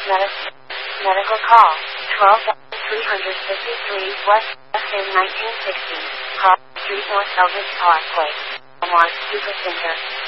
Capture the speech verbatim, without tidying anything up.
Medicine. Medical call. twelve three fifty-three West in nineteen sixty. Call Street North Elvis Parkway. Omar Supercenter.